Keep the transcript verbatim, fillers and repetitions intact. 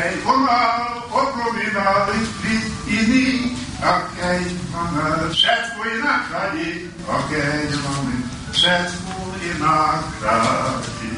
окей, вона опромінались плід і ні, окей, вона шефство і на краї, окей, вони шефство і на краї.